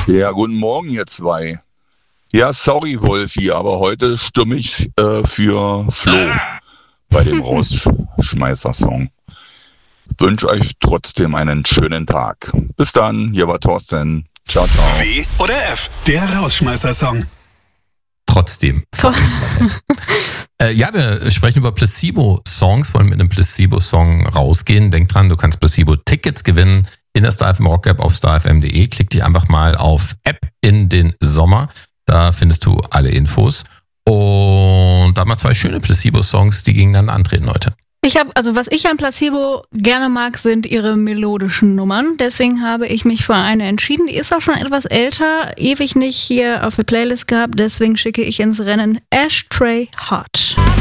Ja, guten Morgen, ihr zwei. Ja, sorry, Wolfi, aber heute stimme ich für Flo bei dem Rausschmeißer-Song. Wünsche euch trotzdem einen schönen Tag. Bis dann, hier war Thorsten. Ciao, ciao. W oder F, der Rausschmeißer-Song. Trotzdem. Ja, wir sprechen über Placebo-Songs, wollen mit einem Placebo-Song rausgehen. Denk dran, du kannst Placebo-Tickets gewinnen in der StarFM Rock App auf starfm.de. Klick dich einfach mal auf App in den Sommer. Da findest du alle Infos. Und da haben wir 2 schöne Placebo-Songs, die gegeneinander antreten heute. Was ich an Placebo gerne mag, sind ihre melodischen Nummern. Deswegen habe ich mich für eine entschieden. Die ist auch schon etwas älter, ewig nicht hier auf der Playlist gehabt. Deswegen schicke ich ins Rennen Ashtray Hot.